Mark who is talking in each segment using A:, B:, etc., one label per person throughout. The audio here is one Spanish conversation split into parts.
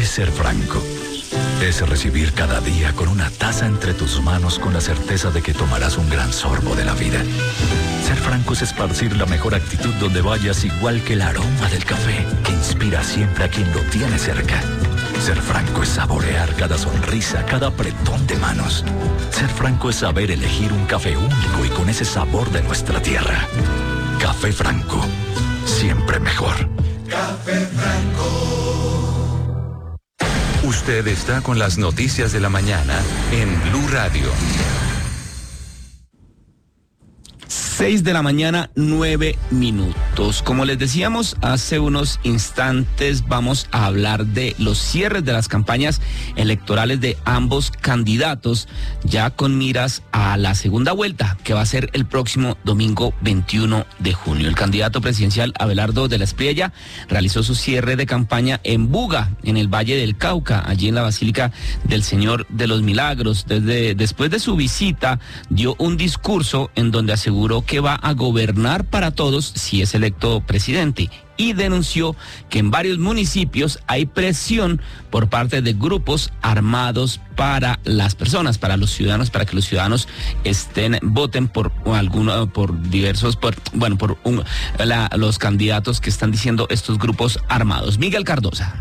A: ser franco. Es recibir cada día con una taza entre tus manos con la certeza de que tomarás un gran sorbo de la vida. Ser franco es esparcir la mejor actitud donde vayas, igual que el aroma del café que inspira siempre a quien lo tiene cerca. Ser franco es saborear cada sonrisa, cada apretón de manos. Ser franco es saber elegir un café único y con ese sabor de nuestra tierra. Café Franco, siempre mejor.
B: Café Franco.
C: Usted está con las noticias de la mañana en Blue Radio.
D: 6 de la mañana, 9 minutos. Como les decíamos hace unos instantes, vamos a hablar de los cierres de las campañas electorales de ambos candidatos, ya con miras a la segunda vuelta, que va a ser el próximo domingo 21 de junio. El candidato presidencial Abelardo de la Espriella realizó su cierre de campaña en Buga, en el Valle del Cauca, allí en la Basílica del Señor de los Milagros. Después de su visita, dio un discurso en donde aseguró que va a gobernar para todos si es electo presidente, y denunció que en varios municipios hay presión por parte de grupos armados para las personas, para los ciudadanos, para que los ciudadanos voten por los candidatos que están diciendo estos grupos armados. Miguel Cardosa.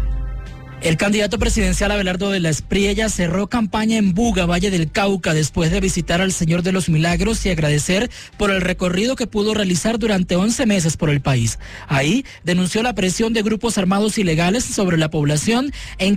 E: El candidato presidencial Abelardo de la Espriella cerró campaña en Buga, Valle del Cauca, después de visitar al Señor de los Milagros y agradecer por el recorrido que pudo realizar durante 11 meses por el país. Ahí denunció la presión de grupos armados ilegales sobre la población en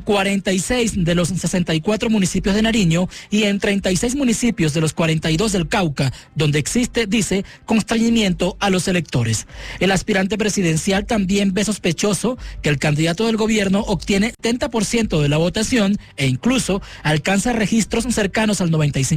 E: 46 de los 64 municipios de Nariño y en 36 municipios de los 42 del Cauca, donde existe, dice, constreñimiento a los electores. El aspirante presidencial también ve sospechoso que el candidato del gobierno obtiene 70% de la votación e incluso alcanza registros cercanos al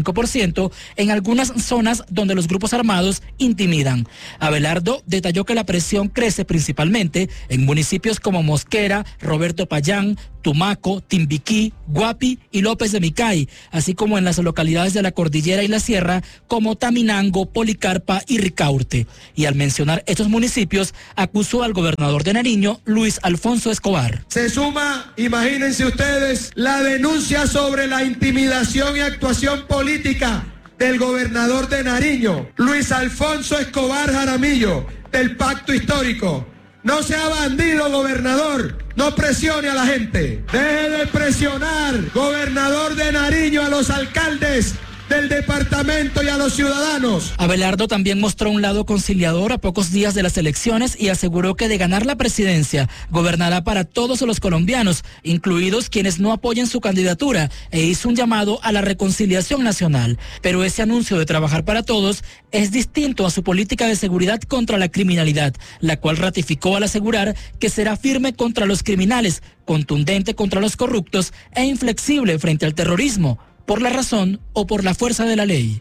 E: 95% en algunas zonas donde los grupos armados intimidan. Abelardo detalló que la presión crece principalmente en municipios como Mosquera, Roberto Payán, Tumaco, Timbiquí, Guapi y López de Micay, así como en las localidades de la Cordillera y la Sierra como Taminango, Policarpa y Ricaurte. Y al mencionar estos municipios, acusó al gobernador de Nariño, Luis Alfonso Escobar.
F: Se suma, imagínense ustedes, la denuncia sobre la intimidación y actuación política del gobernador de Nariño, Luis Alfonso Escobar Jaramillo, del Pacto Histórico. No sea bandido, gobernador. No presione a la gente. Deje de presionar, gobernador de Nariño, a los alcaldes del departamento y a los ciudadanos.
E: Abelardo también mostró un lado conciliador a pocos días de las elecciones y aseguró que de ganar la presidencia, gobernará para todos los colombianos, incluidos quienes no apoyen su candidatura, e hizo un llamado a la reconciliación nacional. Pero ese anuncio de trabajar para todos es distinto a su política de seguridad contra la criminalidad, la cual ratificó al asegurar que será firme contra los criminales, contundente contra los corruptos e inflexible frente al terrorismo, por la razón o por la fuerza de la ley.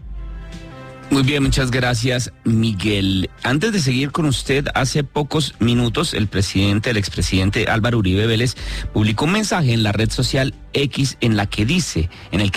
D: Muy bien, muchas gracias, Miguel. Antes de seguir con usted, hace pocos minutos el expresidente Álvaro Uribe Vélez publicó un mensaje en la red social X en el que dice,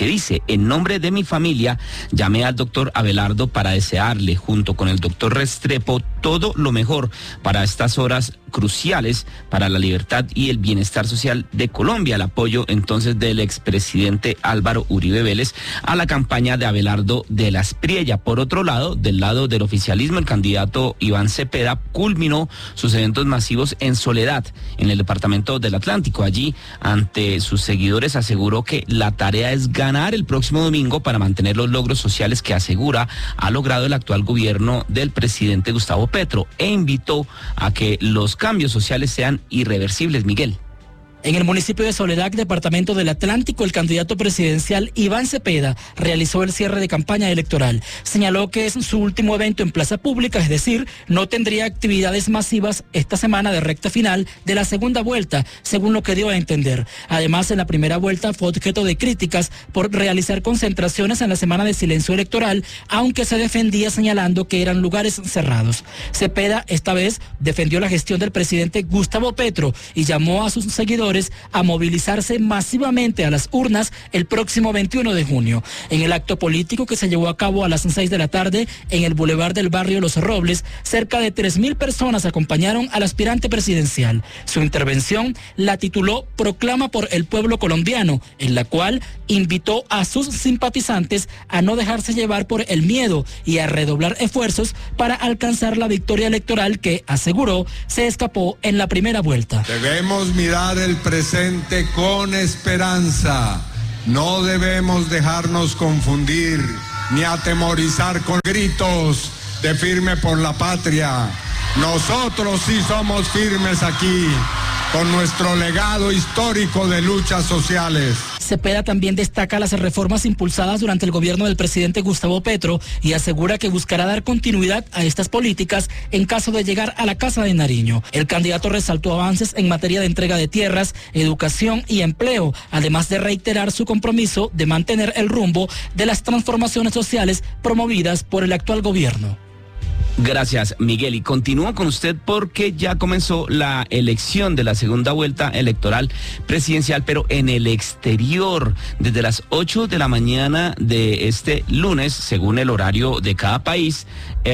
D: en nombre de mi familia, llamé al doctor Abelardo para desearle, junto con el doctor Restrepo, todo lo mejor para estas horas cruciales para la libertad y el bienestar social de Colombia. El apoyo entonces del expresidente Álvaro Uribe Vélez a la campaña de Abelardo de la Espriella. Por otro lado, del lado del oficialismo, el candidato Iván Cepeda culminó sus eventos masivos en Soledad, en el departamento del Atlántico. Allí, ante sus seguidores, aseguró que la tarea es ganar el próximo domingo para mantener los logros sociales que asegura ha logrado el actual gobierno del presidente Gustavo Petro, e invitó a que los cambios sociales sean irreversibles. Miguel.
E: En el municipio de Soledad, departamento del Atlántico, el candidato presidencial Iván Cepeda realizó el cierre de campaña electoral. Señaló que es su último evento en plaza pública, es decir, no tendría actividades masivas esta semana de recta final de la segunda vuelta, según lo que dio a entender. Además, en la primera vuelta fue objeto de críticas por realizar concentraciones en la semana de silencio electoral, aunque se defendía señalando que eran lugares cerrados. Cepeda esta vez defendió la gestión del presidente Gustavo Petro y llamó a sus seguidores electores a movilizarse masivamente a las urnas el próximo 21 de junio. En el acto político que se llevó a cabo a las 6 de la tarde en el Boulevard del barrio Los Robles, cerca de 3.000 personas acompañaron al aspirante presidencial. Su intervención la tituló Proclama por el pueblo colombiano, en la cual invitó a sus simpatizantes a no dejarse llevar por el miedo y a redoblar esfuerzos para alcanzar la victoria electoral que, aseguró, se escapó en la primera vuelta.
B: Debemos mirar el presente con esperanza. No debemos dejarnos confundir ni atemorizar con gritos de firme por la patria. Nosotros sí somos firmes aquí, con nuestro legado histórico de luchas sociales.
E: Cepeda también destaca las reformas impulsadas durante el gobierno del presidente Gustavo Petro y asegura que buscará dar continuidad a estas políticas en caso de llegar a la Casa de Nariño. El candidato resaltó avances en materia de entrega de tierras, educación y empleo, además de reiterar su compromiso de mantener el rumbo de las transformaciones sociales promovidas por el actual gobierno.
D: Gracias, Miguel. Y continúo con usted porque ya comenzó la elección de la segunda vuelta electoral presidencial, pero en el exterior. Desde las 8 de la mañana de este lunes, según el horario de cada país,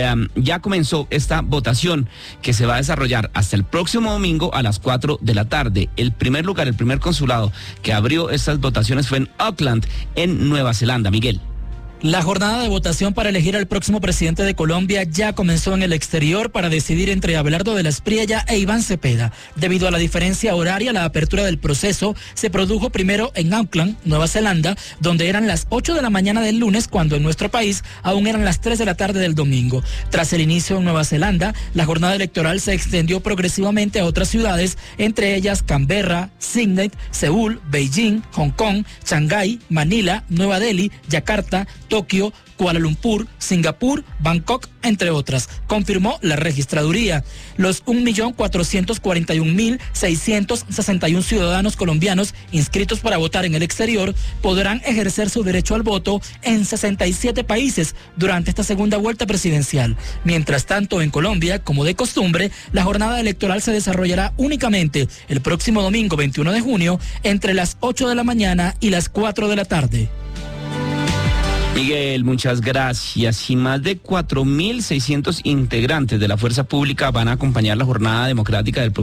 D: ya comenzó esta votación que se va a desarrollar hasta el próximo domingo a las 4 de la tarde. El primer consulado que abrió estas votaciones fue en Auckland, en Nueva Zelanda. Miguel.
E: La jornada de votación para elegir al próximo presidente de Colombia ya comenzó en el exterior para decidir entre Abelardo de la Espriella e Iván Cepeda. Debido a la diferencia horaria, la apertura del proceso se produjo primero en Auckland, Nueva Zelanda, donde eran las 8 de la mañana del lunes, cuando en nuestro país aún eran las 3 de la tarde del domingo. Tras el inicio en Nueva Zelanda, la jornada electoral se extendió progresivamente a otras ciudades, entre ellas Canberra, Sydney, Seúl, Beijing, Hong Kong, Shanghái, Manila, Nueva Delhi, Yakarta, Tokio, Kuala Lumpur, Singapur, Bangkok, entre otras, confirmó la registraduría. Los 1.441.661 ciudadanos colombianos inscritos para votar en el exterior podrán ejercer su derecho al voto en 67 países durante esta segunda vuelta presidencial. Mientras tanto, en Colombia, como de costumbre, la jornada electoral se desarrollará únicamente el próximo domingo 21 de junio entre las 8 de la mañana y las 4 de la tarde.
D: Miguel, muchas gracias. Y más de 4.600 integrantes de la fuerza pública van a acompañar la jornada democrática del